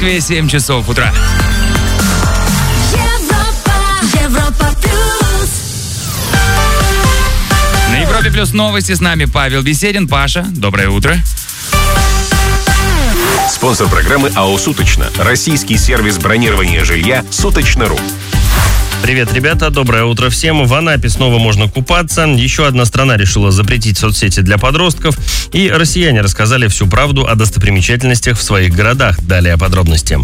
Москве 7 часов утра. На Европе Плюс новости, с нами Павел Беседин. Паша, доброе утро. Спонсор программы АО «Суточно». Российский сервис бронирования жилья «Суточно.ру». Привет, ребята, доброе утро всем. В Анапе снова можно купаться. Еще одна страна решила запретить соцсети для подростков. И россияне рассказали всю правду о достопримечательностях в своих городах. Далее подробности.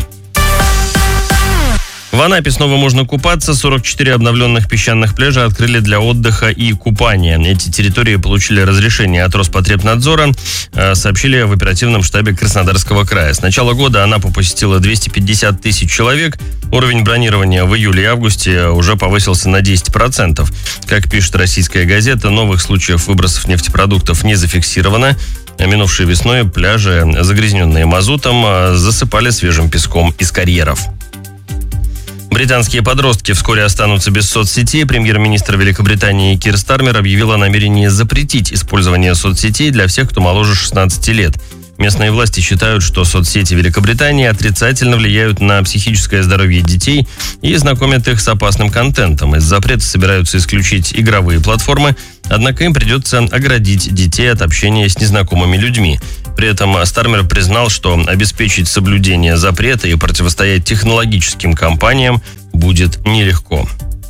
В Анапе снова можно купаться. 44 обновленных песчаных пляжа открыли для отдыха и купания. Эти территории получили разрешение от Роспотребнадзора, сообщили в оперативном штабе Краснодарского края. С начала года Анапу посетило 250 тысяч человек. Уровень бронирования в июле и августе уже повысился на 10%. Как пишет российская газета, новых случаев выбросов нефтепродуктов не зафиксировано. Минувшей весной пляжи, загрязненные мазутом, засыпали свежим песком из карьеров. Британские подростки вскоре останутся без соцсетей. Премьер-министр Великобритании Кир Стармер объявил о намерении запретить использование соцсетей для всех, кто моложе 16 лет. Местные власти считают, что соцсети Великобритании отрицательно влияют на психическое здоровье детей и знакомят их с опасным контентом. Из запрета собираются исключить игровые платформы, однако им придется оградить детей от общения с незнакомыми людьми. При этом Стармер признал, что обеспечить соблюдение запрета и противостоять технологическим компаниям будет нелегко.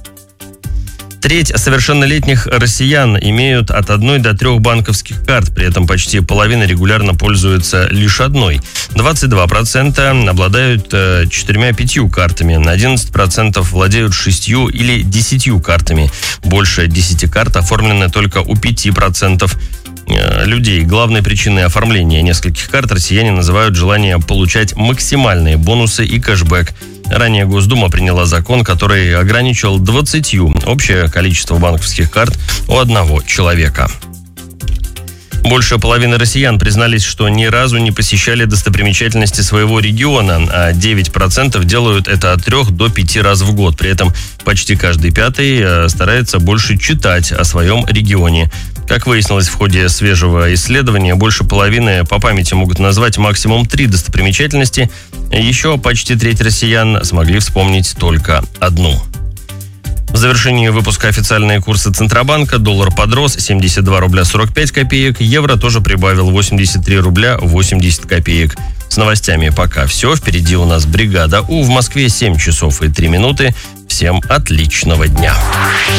Треть совершеннолетних россиян имеют от 1 до 3 банковских карт, при этом почти половина регулярно пользуются лишь одной. 22% обладают 4-5 картами, 11% владеют 6 или 10 картами. Больше 10 карт оформлены только у 5% людей. Главной причиной оформления нескольких карт россияне называют желание получать максимальные бонусы и кэшбэк. Ранее Госдума приняла закон, который ограничил 20 общее количество банковских карт у одного человека. Больше половины россиян признались, что ни разу не посещали достопримечательности своего региона, а 9% делают это от 3 до 5 раз в год. При этом почти каждый пятый старается больше читать о своем регионе. Как выяснилось в ходе свежего исследования, больше половины по памяти могут назвать максимум 3 достопримечательности. Еще почти треть россиян смогли вспомнить только одну. В завершении выпуска официальные курсы Центробанка. Доллар подрос 72 рубля 45 копеек. Евро тоже прибавил 83 рубля 80 копеек. С новостями пока все. Впереди у нас бригада У. В Москве 7 часов и 3 минуты. Всем отличного дня.